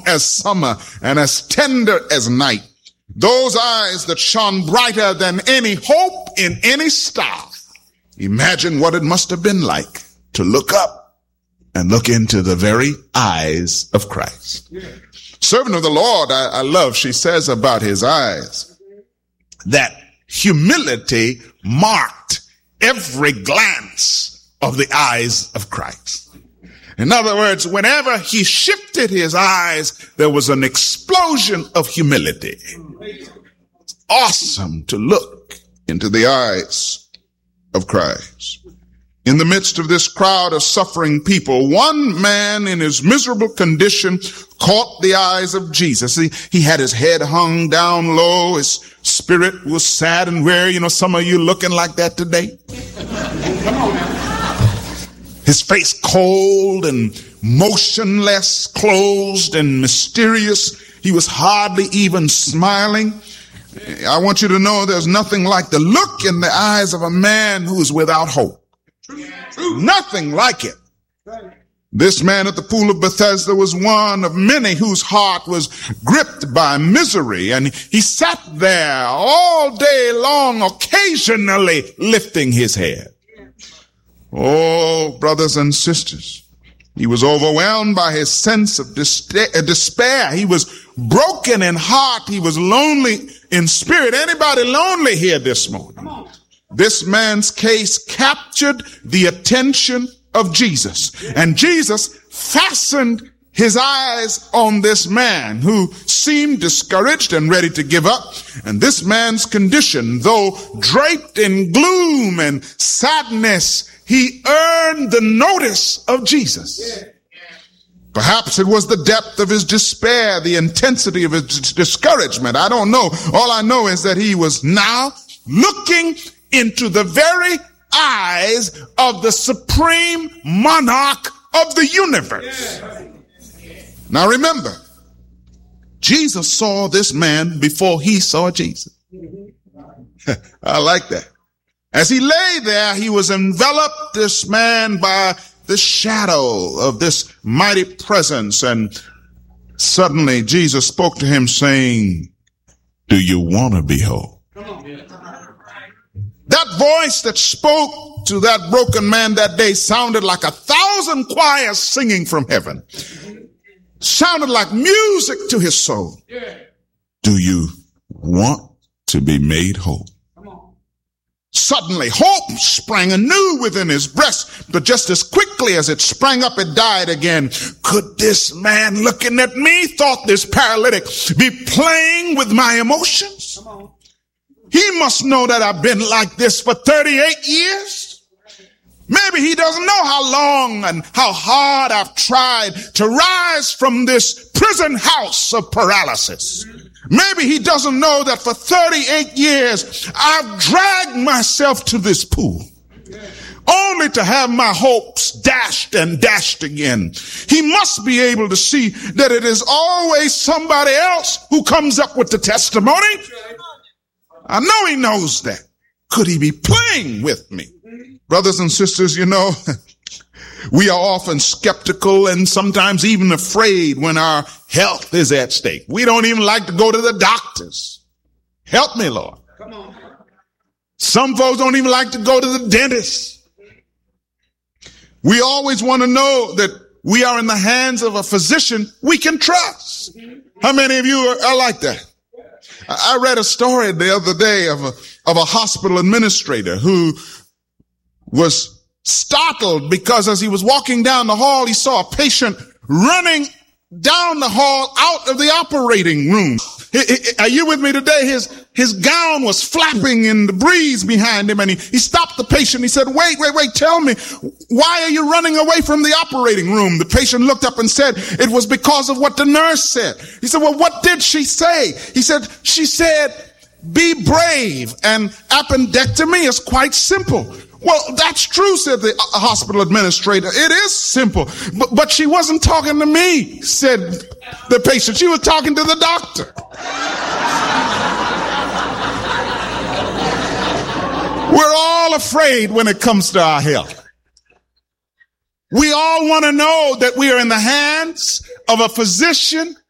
as summer and as tender as night. Those eyes that shone brighter than any hope in any star. Imagine what it must have been like to look up and look into the very eyes of Christ. Yeah. Servant of the Lord, I love, she says about his eyes, that humility marked every glance of the eyes of Christ. In other words, whenever he shifted his eyes, there was an explosion of humility. It's awesome to look into the eyes of Christ. In the midst of this crowd of suffering people, one man in his miserable condition caught the eyes of Jesus. He had his head hung down low. His spirit was sad and weary. You know, some of you looking like that today. Come on now. His face cold and motionless, closed and mysterious. He was hardly even smiling. I want you to know there's nothing like the look in the eyes of a man who is without hope. Nothing like it. This man at the pool of Bethesda was one of many whose heart was gripped by misery, and he sat there all day long, occasionally lifting his head. Oh, brothers and sisters, he was overwhelmed by his sense of despair. He was broken in heart. He was lonely in spirit. Anybody lonely here this morning? This man's case captured the attention of Jesus. And Jesus fastened his eyes on this man who seemed discouraged and ready to give up. And this man's condition, though draped in gloom and sadness, he earned the notice of Jesus. Perhaps it was the depth of his despair, the intensity of his discouragement. I don't know. All I know is that he was now looking into the very eyes of the supreme monarch of the universe. Now remember, Jesus saw this man before he saw Jesus. I like that. As he lay there, he was enveloped, this man, by the shadow of this mighty presence. And suddenly Jesus spoke to him saying, "Do you want to be whole?" That voice that spoke to that broken man that day sounded like 1,000 choirs singing from heaven. Sounded like music to his soul. Do you want to be made whole? Suddenly, hope sprang anew within his breast, but just as quickly as it sprang up, it died again. Could this man looking at me, thought this paralytic, be playing with my emotions? He must know that I've been like this for 38 years. Maybe he doesn't know how long and how hard I've tried to rise from this prison house of paralysis. Maybe he doesn't know that for 38 years I've dragged myself to this pool only to have my hopes dashed and dashed again. He must be able to see that it is always somebody else who comes up with the testimony. I know he knows that. Could he be playing with me? Brothers and sisters, you know, we are often skeptical and sometimes even afraid when our health is at stake. We don't even like to go to the doctors. Help me, Lord. Come on. Some folks don't even like to go to the dentist. We always want to know that we are in the hands of a physician we can trust. How many of you are like that? I read a story the other day of a hospital administrator who was startled because as he was walking down the hall, he saw a patient running down the hall out of the operating room. Are you with me today? His gown was flapping in the breeze behind him, and he stopped the patient. He said, wait, tell me, why are you running away from the operating room? The patient looked up and said, it was because of what the nurse said. He said, well, what did she say? He said, she said, be brave, and appendectomy is quite simple. Well, that's true, said the hospital administrator. It is simple. But she wasn't talking to me, said the patient. She was talking to the doctor. We're all afraid when it comes to our health. We all want to know that we are in the hands of a physician